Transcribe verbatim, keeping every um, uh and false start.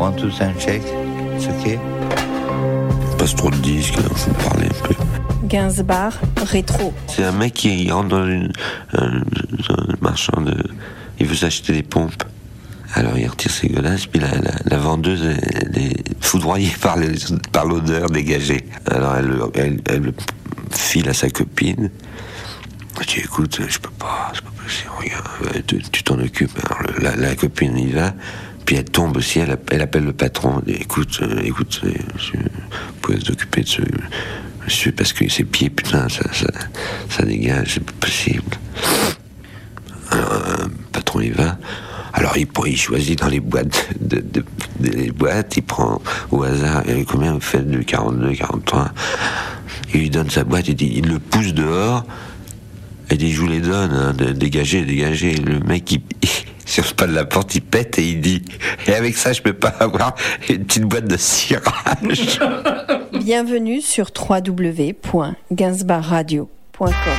One, two, sound check. C'est ok. Passe trop de disques, il faut parler un peu. Gainsbar rétro. C'est un mec qui rentre dans une, un, un marchand de... Il veut s'acheter des pompes. Alors il retire ses godasses, puis la, la, la vendeuse elle est foudroyée par, les, par l'odeur dégagée. Alors elle, elle, elle le file à sa copine. Elle dit écoute, je peux pas, c'est pas possible, regarde, tu, tu t'en occupes. Alors le, la, la copine y va, puis elle tombe aussi, elle, elle appelle le patron. Elle dit, écoute, euh, écoute, monsieur, vous pouvez s'occuper de ce monsieur parce que ses pieds, putain, ça, ça, ça dégage, c'est pas possible. Alors un patron y va. Alors il, il choisit dans les boîtes, de, de, de, de les boîtes, il prend au hasard, et combien vous faites de quarante-deux, quarante-trois, il lui donne sa boîte, il, dit, il le pousse dehors, et dit je vous les donne, hein, de, dégagez, dégagez. Le mec il, il sur le pas de la porte, il pète et il dit et avec ça je peux pas avoir une petite boîte de cirage. Bienvenue sur w w w point gainsbar radio point com.